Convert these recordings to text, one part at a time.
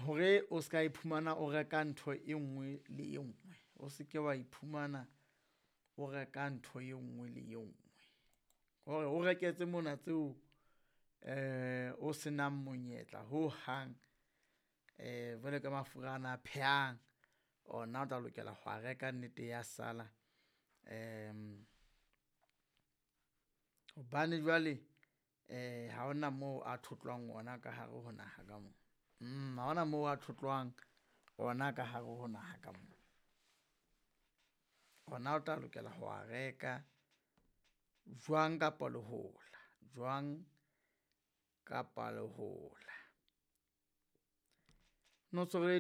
hore o ska iphumana o reka ntho e nngwe le e nngwe, o se ke wa iphumana o reka ntho e nngwe le e nngwe, hore o reketse mona tseo o senang monyetla ho hang, jwale ka mafura ana a phehang, ona o tla lokela ho a reka nnete ya sala, hobane jwale ha hona moo a thotlwang ona ka hare ho naha ka moo. Ha hona moo a thotlwang ona ka hare ho naha ka moo. Ona o tla lokela ho a reka jwang kapa lehola, jwang kapa lehola. No tshwere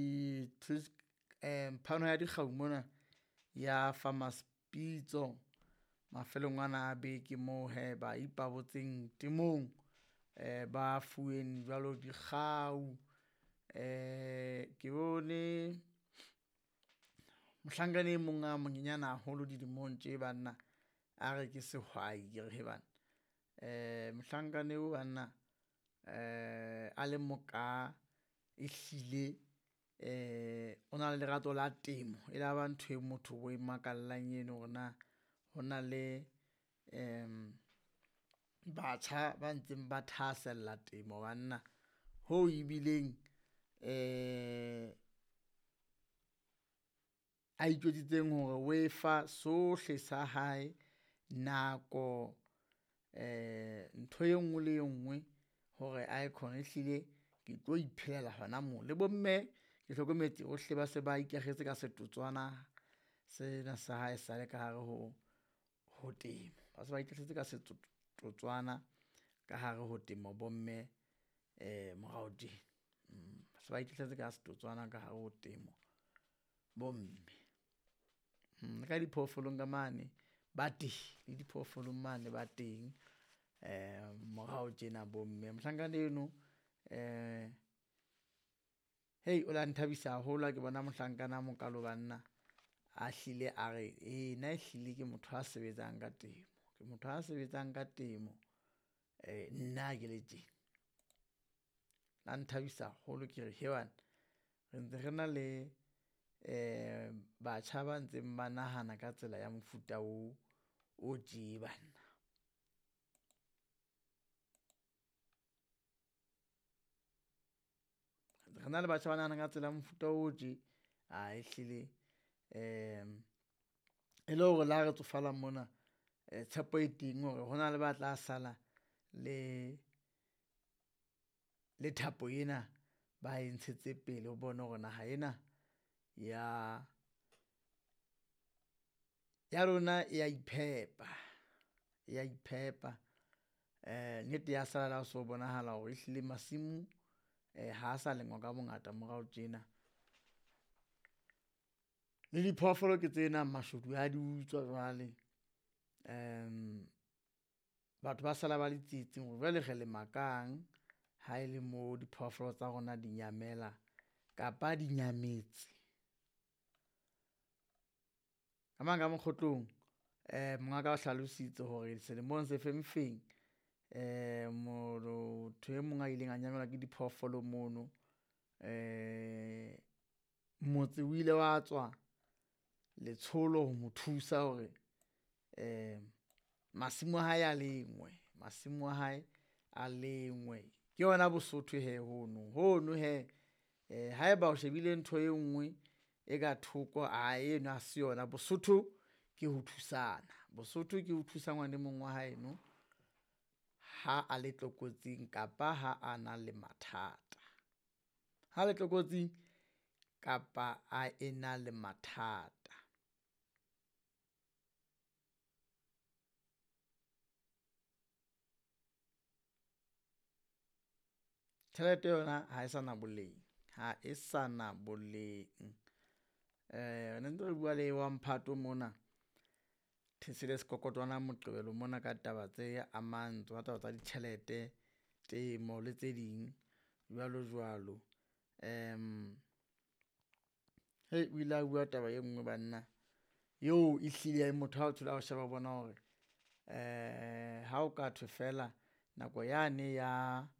phano ya dikgau mona ya Farmers Pitso, mafelong ana a beke moo ba ipabotseng temong, ba fuweng jwalo dikgau. Ke bone mohlankana e mong a monyenyana haholo dilemong tje banna a re ke sehwai, ke re he bana, mohlankana eo banna a le moka ehlile o na le lerato la temo, e la ba ntho e motho o e makallang eno hore na ho na le batjha ba ntseng ba thahasella temo banna, ho ebileng a itjwetsitseng hore o e fa sohle sa hae, nako, ntho e nngwe le e nngwe hore a ehlile ke tlo iphelela hona moo. Le bomme ke hlokometse ohle ba se ba ikakgetse ka setotswana sena sa hae sa le ka hare ho temo, ba se ba ikakgetse ka setotswana ka hare ho temo bomme, morao tjena, ba se ba ikakgetse ka setotswana ka hare ho temo bomme. Ka diphoofolong ka mane ba teng, le diphoofolong mane ba teng, morao tjena bomme. Mohlankana eno o la nthabisa haholo ha ke bona mohlankana mokalo banna a hlile a re nna ehlile ke motho a sebetsang ka temo, ke motho a sebetsang ka temo, nna ke le tjena. La nthabisa haholo, ke re he bana, re ntse re na le batjha ba ntseng ba nahana ka tsela ya mofuta o tje banna. Re na le batjha ba nahana ka tsela ya mofuta o tje, ehlile e le hore la re tsofala mona, tshepo e teng hore hona le ba tla sala le thapo ena, ba e ntshetse pele ho bona hore naha ena ya rona ya iphepa, nnete ya sala la so bonahala hore ehlile masimo ha a sa lengwa ka bongata morao tjena, le diphoofolo ke tsena mashodu a di utswa jwale. Batho ba sala ba le tsietsing hore jwale re lema kang ha e le moo diphoofolo tsa rona di nyamela kapa di nyametse. Ka mang ka mokgotlong mongaka o hlalositse hore selemong se feng motho e mong a ileng a nyamelwa ke diphoofolo mono, motse o ile wa tswa letsholo ho mo thusa hore masimo a hae a lengwe. Ke yona Bosotho hono haeba o shebile ntho e nngwe e ka thoko, eno ha se yona. Bosotho ke ho thusana, Bosotho ke ho thusa ngwane mong wa haeno ha a le tlokotsing kapa ha a na le mathata, ha le tlokotsing kapa a ena le mathata. Tjhelete yona ha e sa na boleng, ne ntse re bua le wa Mphato mona, Thesile Sekokotwana Moqebelo mona ka taba tse amang tsona taba tsa ditjhelete, temo le tse ding jwalo. O ile a bua taba e nngwe banna eo ehlile motho ha o thola o sheba bona hore ha o ka thwe fela nako yane ya